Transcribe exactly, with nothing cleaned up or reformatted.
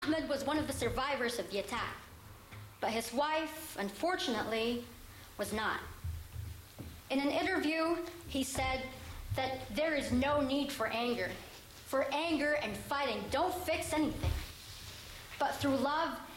Ahmed was one of the survivors of the attack, but his wife, unfortunately, was not. In an interview, he said that there is no need for anger, for anger and fighting don't fix anything. But through love